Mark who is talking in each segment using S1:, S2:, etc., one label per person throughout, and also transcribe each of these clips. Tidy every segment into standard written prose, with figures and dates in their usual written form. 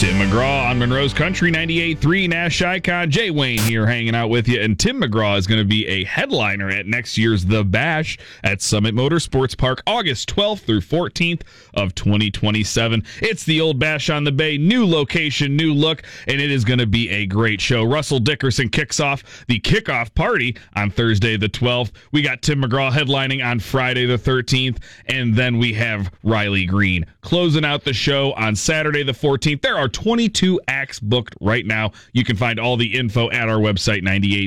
S1: Tim McGraw on Monroe's Country 98.3 Nash Icon. Jay Wayne here hanging out with you. And Tim McGraw is going to be a headliner at next year's The Bash at Summit Motorsports Park, August 12th through 14th of 2027. It's the old Bash on the Bay, new location, new look, and it is going to be a great show. Russell Dickerson kicks off the kickoff party on Thursday the 12th. We got Tim McGraw headlining on Friday the 13th, and then we have Riley Green closing out the show on Saturday the 14th. There are 22 acts booked right now. You can find all the info at our website,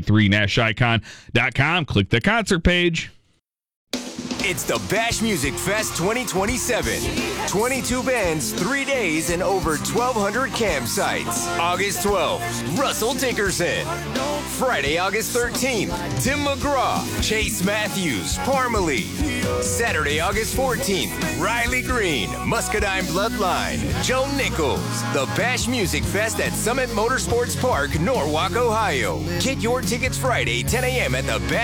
S1: 983nashicon.com. Click the concert page.
S2: It's the Bash Music Fest 2027. 22 bands, 3 days, and over 1,200 campsites. August 12th, Russell Dickerson. Friday, August 13th, Tim McGraw, Chase Matthews, Parmalee. Saturday, August 14th, Riley Green, Muscadine Bloodline, Joe Nichols. The Bash Music Fest at Summit Motorsports Park, Norwalk, Ohio. Get your tickets Friday, 10 a.m. at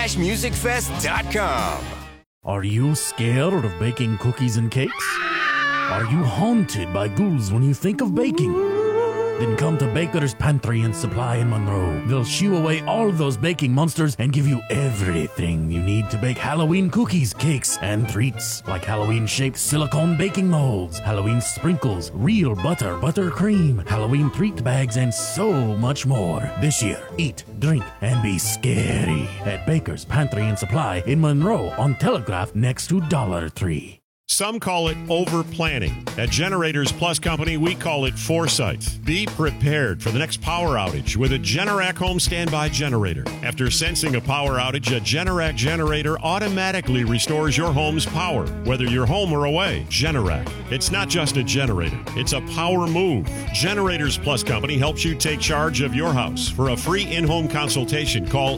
S2: thebashmusicfest.com.
S3: Are you scared of baking cookies and cakes? Are you haunted by ghouls when you think of baking? Then come to Baker's Pantry and Supply in Monroe. They'll shoo away all those baking monsters and give you everything you need to bake Halloween cookies, cakes, and treats. Like Halloween-shaped silicone baking molds, Halloween sprinkles, real butter, buttercream, Halloween treat bags, and so much more. This year, eat, drink, and be scary at Baker's Pantry and Supply in Monroe on Telegraph next to Dollar Tree.
S4: Some call it over-planning. At Generators Plus Company, we call it foresight. Be prepared for the next power outage with a Generac home standby generator. After sensing a power outage, a Generac generator automatically restores your home's power, whether you're home or away. Generac. It's not just a generator. It's a power move. Generators Plus Company helps you take charge of your house. For a free in-home consultation, call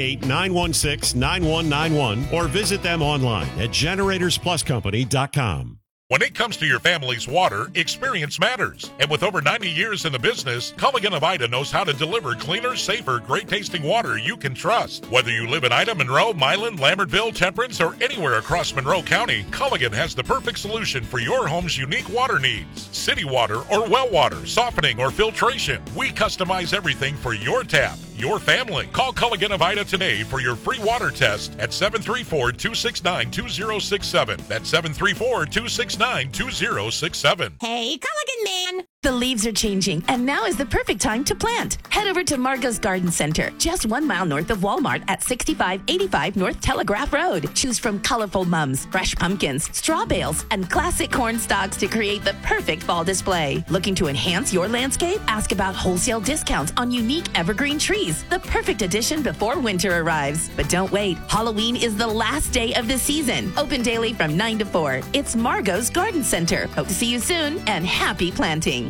S4: 888-916-9191 or visit them online at generatorspluscompany.com.
S5: When it comes to your family's water, experience matters. And with over 90 years in the business, Culligan of Ida knows how to deliver cleaner, safer, great-tasting water you can trust. Whether you live in Ida, Monroe, Milan, Lambertville, Temperance, or anywhere across Monroe County, Culligan has the perfect solution for your home's unique water needs. City water or well water, softening or filtration. We customize everything for your tap, your family. Call Culligan of Ida today for your free water test at 734-269-2067. That's 734-269-2067.
S6: Hey, Culligan man! The leaves are changing, and now is the perfect time to plant. Head over to Margot's Garden Center, just 1 mile north of Walmart at 6585 North Telegraph Road. Choose from colorful mums, fresh pumpkins, straw bales, and classic corn stalks to create the perfect fall display. Looking to enhance your landscape? Ask about wholesale discounts on unique evergreen trees, the perfect addition before winter arrives. But don't wait. Halloween is the last day of the season. Open daily from 9 to 4. It's Margot's Garden Center. Hope to see you soon, and happy planting.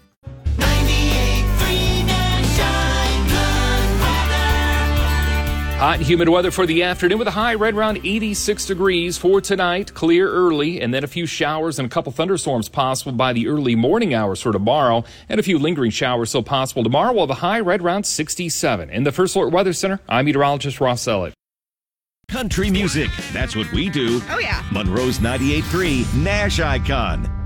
S7: Hot and humid weather for the afternoon with a high right around 86 degrees for tonight. Clear early, and then a few showers and a couple thunderstorms possible by the early morning hours for tomorrow, and a few lingering showers still possible tomorrow, while the high right around 67. In the First Alert Weather Center, I'm meteorologist Ross Elliott.
S8: Country music, that's what we do.
S9: Oh, yeah.
S8: Monroe's 98.3 Nash Icon.